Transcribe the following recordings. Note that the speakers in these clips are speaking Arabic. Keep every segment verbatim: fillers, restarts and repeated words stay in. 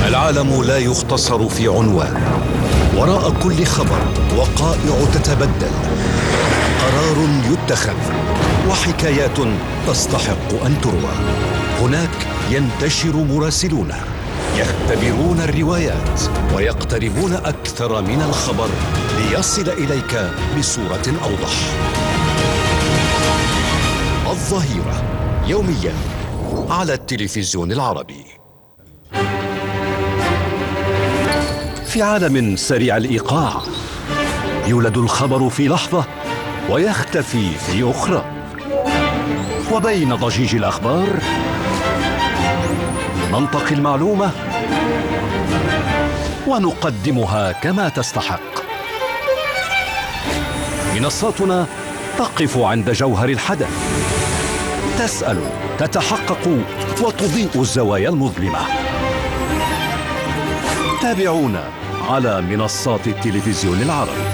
العالم لا يختصر في عنوان. وراء كل خبر وقائع تتبدل، قرار يتخذ، وحكايات تستحق أن تروى. هناك ينتشر مراسلون يختبرون الروايات ويقتربون أكثر من الخبر ليصل إليك بصورة أوضح. الظهيرة يوميا على التلفزيون العربي. في عالم سريع الإيقاع يولد الخبر في لحظة ويختفي في أخرى، وبين ضجيج الأخبار ننتقي المعلومة ونقدمها كما تستحق. منصاتنا تقف عند جوهر الحدث، تسأل، تتحقق، وتضيء الزوايا المظلمة. تابعونا على منصات التلفزيون العربي.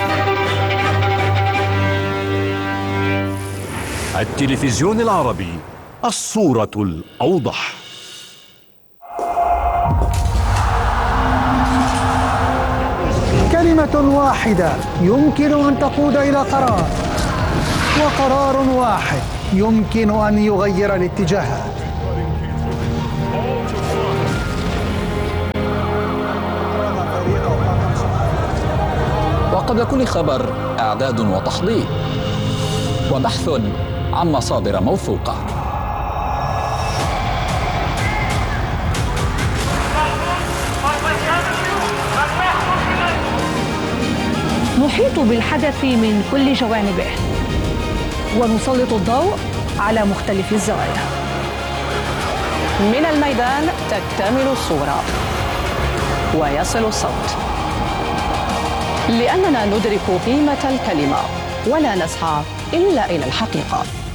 التلفزيون العربي، الصورة الأوضح. كلمة واحدة يمكن أن تقود إلى قرار، وقرار واحد يمكن أن يغير الاتجاهات. وقبل كل خبر إعداد وتحضير وبحث عن مصادر موثوقة. نحيط بالحدث من كل جوانبه ونسلط الضوء على مختلف الزوايا. من الميدان تكتمل الصورة ويصل الصوت، لأننا ندرك قيمة الكلمة ولا نسعى إلا إلى الحقيقة.